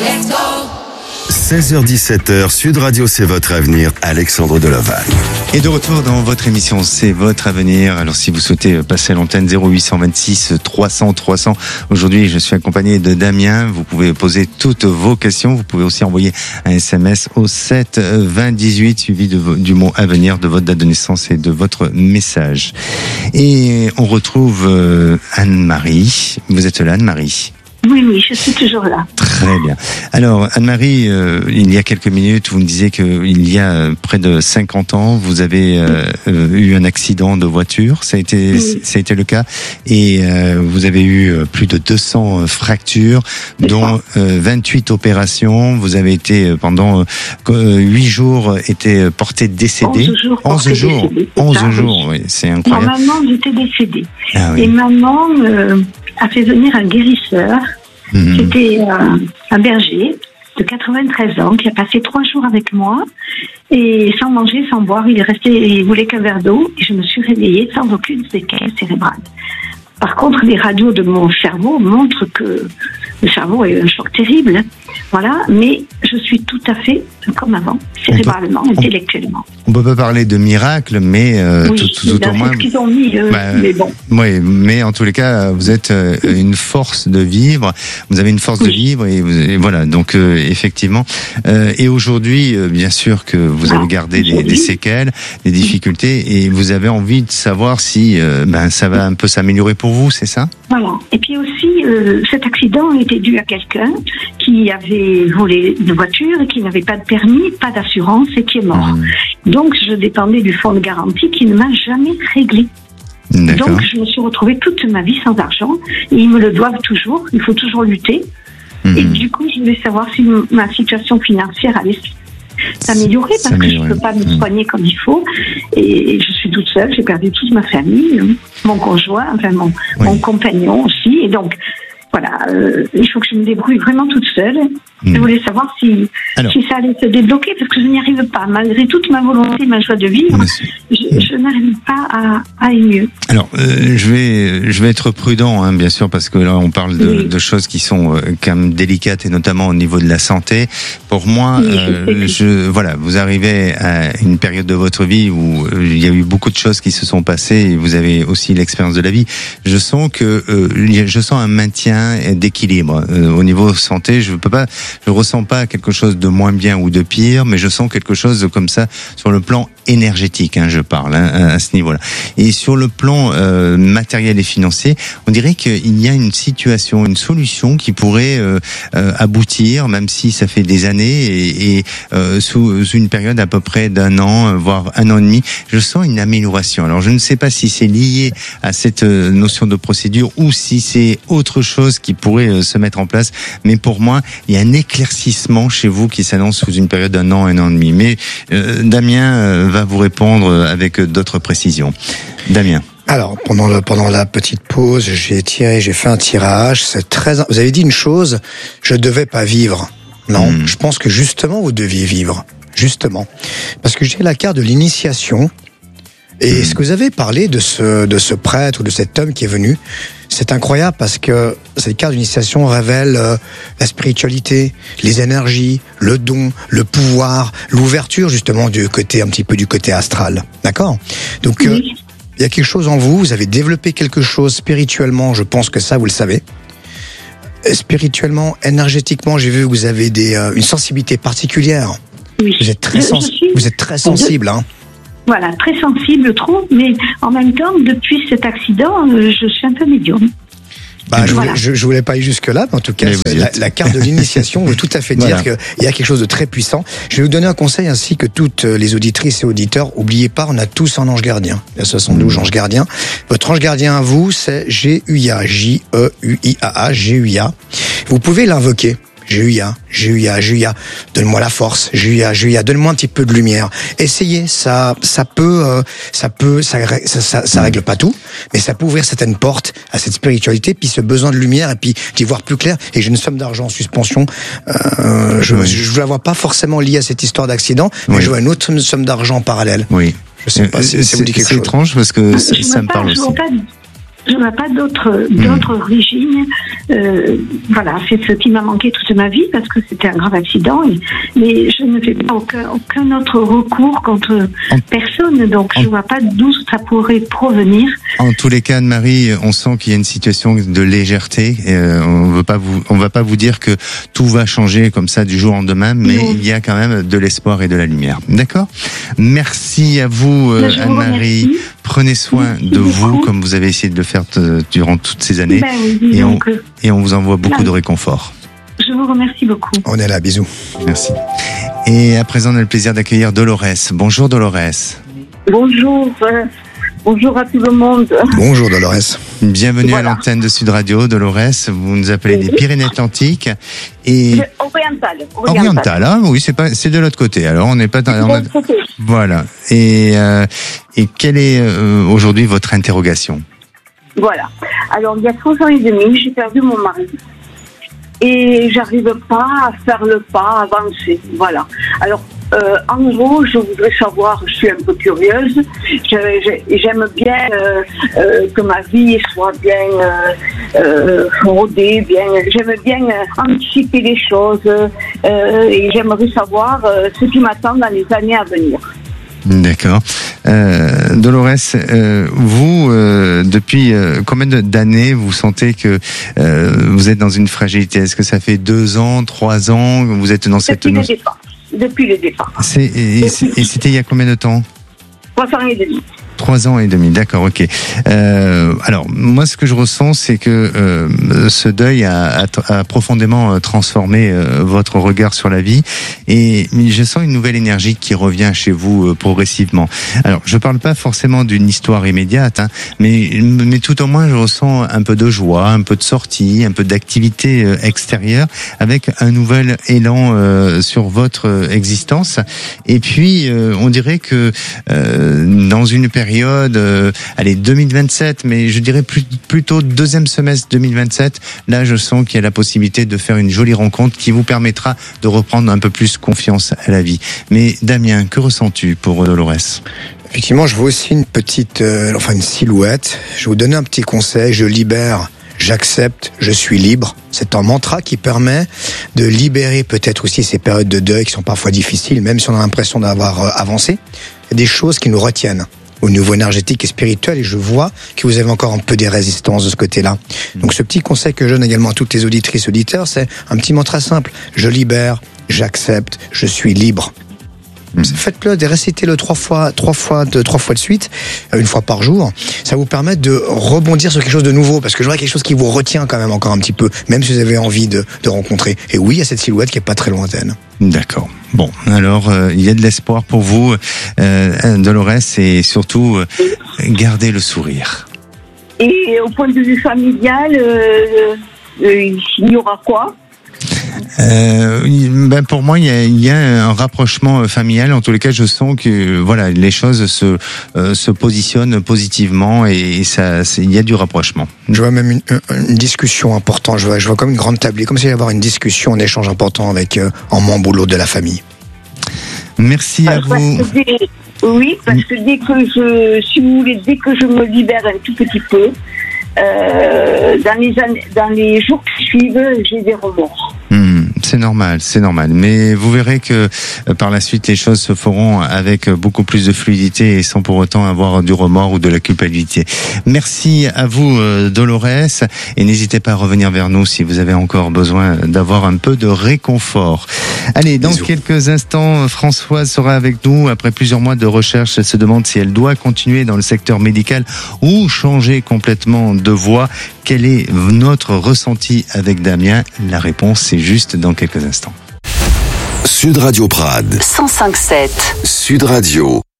16h-17h, Sud Radio, c'est votre avenir, Alexandre Delaval. Et de retour dans votre émission, c'est votre avenir. Alors si vous souhaitez passer à l'antenne 0826 300 300. Aujourd'hui, je suis accompagné de Damien. Vous pouvez poser toutes vos questions. Vous pouvez aussi envoyer un SMS au 7 20 18 suivi du mot avenir, de votre date de naissance et de votre message. Et on retrouve Anne-Marie. Vous êtes là, Anne-Marie? Oui, je suis toujours là. Très bien. Alors, Anne-Marie, il y a quelques minutes, vous me disiez qu'il y a près de 50 ans, vous avez eu un accident de voiture. Ça a été le cas. Et vous avez eu plus de 200 fractures, dont 28 opérations. Vous avez été, pendant 8 jours, été porté décédé. 11 jours. 11 jours, oui, c'est incroyable. Maman était décédée. Ah, oui. Et maman a fait venir un guérisseur. C'était un berger de 93 ans qui a passé 3 jours avec moi et sans manger, sans boire, il voulait qu'un verre d'eau et je me suis réveillée sans aucune séquelle cérébrale. Par contre, les radios de mon cerveau montrent que le cerveau a eu un choc terrible. Voilà, mais je suis tout à fait comme avant, cérébralement, intellectuellement. On peut pas parler de miracle, mais tout au moins. C'est ce qu'ils ont mis, mais bon. Oui, mais en tous les cas, vous êtes une force de vivre. Vous avez une force de vivre et voilà. Donc effectivement. Et aujourd'hui, bien sûr que vous avez gardé des séquelles, des difficultés, et vous avez envie de savoir si ça va un peu s'améliorer pour vous, c'est ça? Voilà. Et puis aussi, cet accident était dû à quelqu'un qui avait volé une voiture et qui n'avait pas de permis, pas d'assurance et qui est mort. Donc, je dépendais du fonds de garantie qui ne m'a jamais réglé. D'accord. Donc, je me suis retrouvée toute ma vie sans argent et ils me le doivent toujours. Il faut toujours lutter. Et du coup, je voulais savoir si ma situation financière allait s'améliorer parce que je ne peux pas me soigner comme il faut. Et je suis toute seule, j'ai perdu toute ma famille, mon conjoint, enfin mon compagnon aussi. Et donc, voilà, il faut que je me débrouille vraiment toute seule. Je voulais savoir si ça allait se débloquer, parce que je n'y arrive pas. Malgré toute ma volonté, ma joie de vivre, je n'arrive pas à aller mieux. Alors, je vais être prudent, bien sûr, parce que là, on parle de choses qui sont quand même délicates, et notamment au niveau de la santé. Pour moi, vous arrivez à une période de votre vie où il y a eu beaucoup de choses qui se sont passées, et vous avez aussi l'expérience de la vie. Je sens un maintien d'équilibre au niveau santé. Je ressens pas quelque chose de moins bien ou de pire, mais je sens quelque chose comme ça sur le plan énergétique, je parle à ce niveau-là. Et sur le plan matériel et financier, on dirait qu'il y a une situation, une solution qui pourrait aboutir, même si ça fait des années et sous une période à peu près d'1 an, voire 1 an et demi, je sens une amélioration. Alors je ne sais pas si c'est lié à cette notion de procédure ou si c'est autre chose qui pourrait se mettre en place, mais pour moi, il y a un éclaircissement chez vous qui s'annonce sous une période d'1 an, 1 an et demi. Mais Damien va vous répondre avec d'autres précisions. Damien. Alors, pendant la petite pause, j'ai fait un tirage. Vous avez dit une chose, je devais pas vivre. Non, je pense que justement, vous deviez vivre. Justement. Parce que j'ai la carte de l'initiation. Et ce que vous avez parlé de ce prêtre ou de cet homme qui est venu, c'est incroyable parce que cette carte d'initiation révèle la spiritualité, les énergies, le don, le pouvoir, l'ouverture justement un petit peu du côté astral. D'accord ? Donc il y a quelque chose en vous, vous avez développé quelque chose spirituellement, je pense que ça vous le savez. Spirituellement, énergétiquement, j'ai vu que vous avez une sensibilité particulière. Oui. Vous êtes très sensible, Voilà, très sensible, trop, mais en même temps, depuis cet accident, je suis un peu médium. Je voulais pas aller jusque-là, mais en tout cas, la carte de l'initiation veut tout à fait dire qu'il y a quelque chose de très puissant. Je vais vous donner un conseil ainsi que toutes les auditrices et auditeurs. Oubliez pas, on a tous un ange gardien. Il y a 72 anges gardiens. Votre ange gardien à vous, c'est G-U-I-A, J-E-U-I-A-A, G-U-I-A. Vous pouvez l'invoquer. Julia, donne-moi la force. Julia, donne-moi un petit peu de lumière. Essayez, ça règle pas tout, mais ça peut ouvrir certaines portes à cette spiritualité, puis ce besoin de lumière, et puis d'y voir plus clair. Et j'ai une somme d'argent en suspension. Je la vois pas forcément liée à cette histoire d'accident, mais je vois une autre somme d'argent en parallèle. Oui. Je sais pas si ça vous dit quelque chose. C'est étrange parce que ça me parle aussi. Je n'ai pas d'autre origine. Voilà, c'est ce qui m'a manqué toute ma vie parce que c'était un grave accident. Mais je ne fais pas aucun autre recours contre personne. Donc, je ne vois pas d'où ça pourrait provenir. En tous les cas, Anne-Marie, on sent qu'il y a une situation de légèreté. On va pas vous dire que tout va changer comme ça du jour au lendemain, mais il y a quand même de l'espoir et de la lumière. D'accord ? Merci à vous, Anne-Marie. Prenez soin de vous, comme vous avez essayé de le faire durant toutes ces années. Et on vous envoie beaucoup de réconfort. Je vous remercie beaucoup. On est là, bisous. Merci. Et à présent, on a le plaisir d'accueillir Dolores. Bonjour Dolores. Bonjour. Bonjour à tout le monde. Bonjour Dolores. Bienvenue à l'antenne de Sud Radio, Dolores. Vous nous appelez des Pyrénées-Atlantiques et oriental. Hein, oui, c'est de l'autre côté. Alors on n'est pas dans voilà. Et quelle est aujourd'hui votre interrogation? Voilà. Alors il y a 3 ans et demi, j'ai perdu mon mari. Et j'arrive pas à faire le pas, à avancer. Voilà. Alors, en gros, je voudrais savoir, je suis un peu curieuse, j'aime bien que ma vie soit bien rodée, j'aime bien anticiper les choses et j'aimerais savoir ce qui m'attend dans les années à venir. D'accord. Dolores, vous, depuis combien d'années vous sentez que vous êtes dans une fragilité? Est-ce que ça fait 2 ans, 3 ans que vous êtes dans cette... Depuis le départ. Et c'était il y a combien de temps? 3 ans et demi. 3 ans et demi, d'accord, ok. Alors, moi, ce que je ressens, c'est que ce deuil a profondément transformé votre regard sur la vie, et je sens une nouvelle énergie qui revient chez vous progressivement. Alors, je parle pas forcément d'une histoire immédiate, hein, mais tout au moins, je ressens un peu de joie, un peu de sortie, un peu d'activité extérieure, avec un nouvel élan sur votre existence. Et puis, on dirait que dans une période 2027, mais je dirais plutôt 2e semestre 2027, là je sens qu'il y a la possibilité de faire une jolie rencontre qui vous permettra de reprendre un peu plus confiance à la vie. Mais Damien, que ressens-tu pour Dolores? Effectivement, je vois aussi une petite, une silhouette. Je vais vous donner un petit conseil, je libère. J'accepte, je suis libre. C'est un mantra qui permet de libérer peut-être aussi ces périodes de deuil qui sont parfois difficiles, même si on a l'impression d'avoir avancé. Il y a des choses qui nous retiennent au niveau énergétique et spirituel, et je vois que vous avez encore un peu des résistances de ce côté-là. Donc ce petit conseil que je donne également à toutes les auditrices, auditeurs, c'est un petit mantra simple. Je libère, j'accepte, je suis libre. Faites-le, récitez-le 3 fois de suite, 1 fois par jour. Ça vous permet de rebondir sur quelque chose de nouveau, parce que je vois quelque chose qui vous retient quand même encore un petit peu, même si vous avez envie de rencontrer. Et oui, il y a cette silhouette qui est pas très lointaine. D'accord. Bon, alors il y a de l'espoir pour vous, Dolores, et surtout gardez le sourire. Et au point de vue familial, il y aura quoi? Pour moi, il y a un rapprochement familial. En tous les cas, je sens que voilà, les choses se positionnent positivement, et il y a du rapprochement. Je vois même une discussion importante. Je vois comme une grande table, comme s'il y avait un échange, un échange important avec un membre ou l'autre de la famille. Merci à vous. Oui, parce que dès que je me libère un tout petit peu, dans les jours qui suivent, j'ai des remords. C'est normal. Mais vous verrez que par la suite, les choses se feront avec beaucoup plus de fluidité et sans pour autant avoir du remords ou de la culpabilité. Merci à vous, Dolores, et n'hésitez pas à revenir vers nous si vous avez encore besoin d'avoir un peu de réconfort. Allez, dans quelques instants, Françoise sera avec nous. Après plusieurs mois de recherche, elle se demande si elle doit continuer dans le secteur médical ou changer complètement de voie. Quel est notre ressenti avec Damien? La réponse, c'est juste dans quelques instants. Sud Radio Prades 105.7 Sud Radio.